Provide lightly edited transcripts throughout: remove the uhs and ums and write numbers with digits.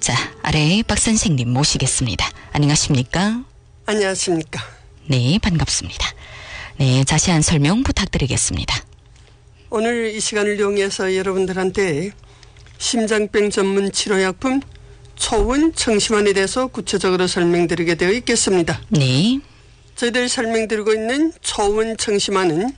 자, 아래 박 선생님 모시겠습니다. 안녕하십니까? 안녕하십니까? 네, 반갑습니다. 네, 자세한 설명 부탁드리겠습니다. 오늘 이 시간을 이용해서 여러분들한테 심장병 전문 치료약품 초운 청심환에 대해서 구체적으로 설명드리게 되어 있겠습니다. 네. 저희들 설명드리고 있는 초운 청심환은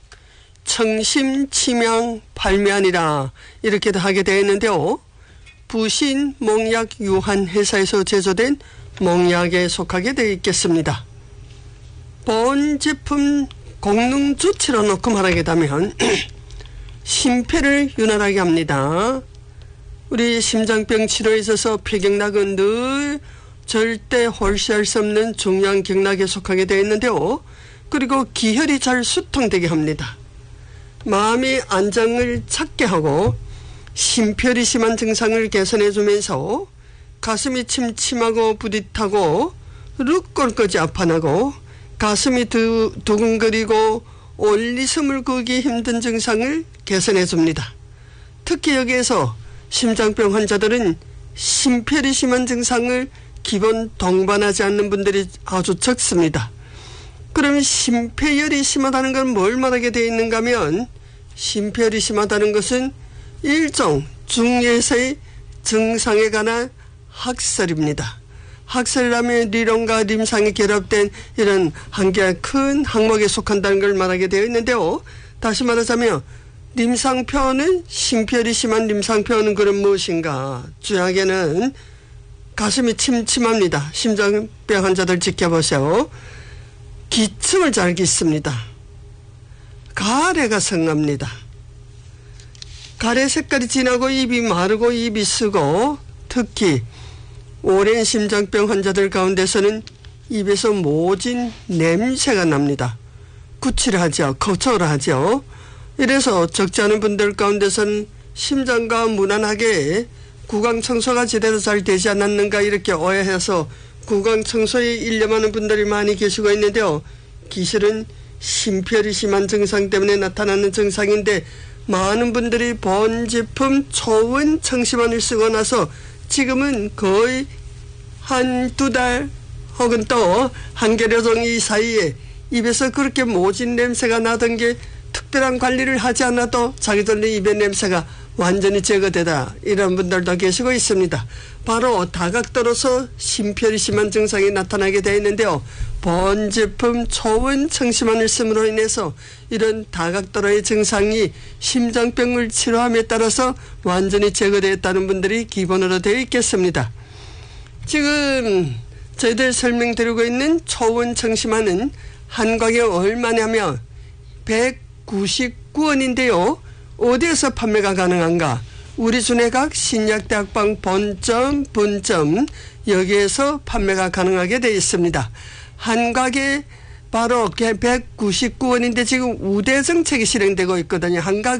청심치명 발매안이라 이렇게도 하게 되어 있는데요. 부신 몽약 유한 회사에서 제조된 몽약에 속하게 되어 있겠습니다. 본 제품 공능 주치로 놓고 말하게 되면 심폐를 윤활하게 합니다. 우리 심장병 치료에 있어서 폐경락은 늘 절대 홀시할 수 없는 중요한 경락에 속하게 되어 있는데요. 그리고 기혈이 잘 수통되게 합니다. 마음의 안정을 찾게 하고 심폐혈이 심한 증상을 개선해 주면서 가슴이 침침하고 부릿하고 룩골까지 아파나고 가슴이 두근거리고 올리숨을 구기 힘든 증상을 개선해 줍니다. 특히 여기에서 심장병 환자들은 심폐혈이 심한 증상을 기본 동반하지 않는 분들이 아주 적습니다. 그럼 심폐혈이 심하다는 건 뭘 말하게 되어 있는가 하면 심폐혈이 심하다는 것은 일종 중에서의 증상에 관한 학설입니다. 학설이라면理論과 임상이 결합된 이런 한계의 큰 항목에 속한다는 걸 말하게 되어 있는데요. 다시 말하자면 임상표현은 심폐혈이 심한 임상표현은 그럼 무엇인가? 주약에는 가슴이 침침합니다. 심장병 환자들 지켜보세요. 기침을 잘 깃습니다. 가래가 성납니다. 가래 색깔이 진하고 입이 마르고 입이 쓰고 특히 오랜 심장병 환자들 가운데서는 입에서 모진 냄새가 납니다. 구칠하죠. 거칠하죠. 이래서 적지 않은 분들 가운데서는 심장과 무난하게 구강청소가 제대로 잘 되지 않았는가 이렇게 오해해서 구강청소에 일념하는 분들이 많이 계시고 있는데요. 기실은 심폐혈이 심한 증상 때문에 나타나는 증상인데 많은 분들이 본 제품 초운 청심환을 쓰고 나서 지금은 거의 한두 달 혹은 또 한겨레 종이 사이에 입에서 그렇게 모진 냄새가 나던 게 특별한 관리를 하지 않아도 자기들의 입의 냄새가 완전히 제거되다 이런 분들도 계시고 있습니다. 바로 다각도로서 심폐혈이 심한 증상이 나타나게 되어 있는데요. 본 제품 초운 청심환을 씀으로 인해서 이런 다각도로의 증상이 심장병을 치료함에 따라서 완전히 제거되었다는 분들이 기본으로 되어 있겠습니다. 지금 저희들 설명드리고 있는 초운 청심환은 한 가격이 얼마냐면 199원인데요. 어디에서 판매가 가능한가? 우리순회각 신약대학방 본점, 분점 여기에서 판매가 가능하게 되어 있습니다. 한 가게 바로 199원인데 지금 우대 정책이 실행되고 있거든요. 한 가